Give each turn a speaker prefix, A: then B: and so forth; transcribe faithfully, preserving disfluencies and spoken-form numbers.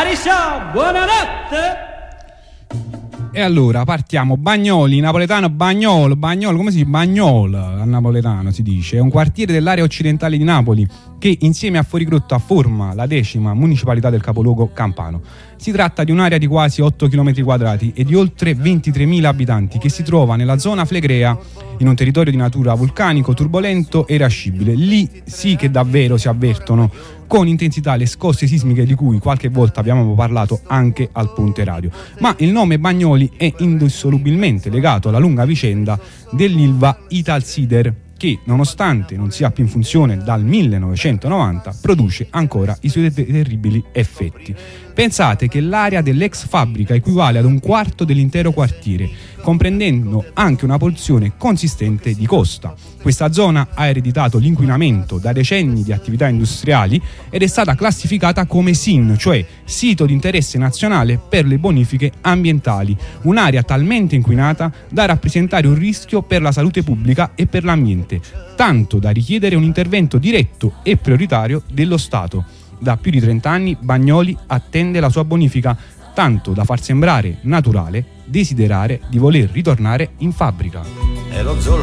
A: Mariscia, buonanotte!
B: E allora partiamo. Bagnoli, napoletano, Bagnolo, Bagnolo, come si dice? Bagnolo al napoletano si dice. È un quartiere dell'area occidentale di Napoli che insieme a Fuorigrotta forma la decima municipalità del capoluogo campano. Si tratta di un'area di quasi otto chilometri quadrati e di oltre ventitremila abitanti che si trova nella zona flegrea, in un territorio di natura vulcanico, turbolento e irascibile. Lì sì che davvero si avvertono con intensità le scosse sismiche di cui qualche volta abbiamo parlato anche al Ponte Radio. Ma il nome Bagnoli è indissolubilmente legato alla lunga vicenda dell'Ilva Italsider, che nonostante non sia più in funzione dal millenovecentonovanta produce ancora i suoi terribili effetti. Pensate che l'area dell'ex fabbrica equivale ad un quarto dell'intero quartiere, comprendendo anche una porzione consistente di costa. Questa zona ha ereditato l'inquinamento da decenni di attività industriali ed è stata classificata come S I N, cioè sito di interesse nazionale per le bonifiche ambientali, un'area talmente inquinata da rappresentare un rischio per la salute pubblica e per l'ambiente, tanto da richiedere un intervento diretto e prioritario dello Stato. Da più di trenta anni Bagnoli attende la sua bonifica, tanto da far sembrare naturale desiderare di voler ritornare in fabbrica.
C: E lo zolfo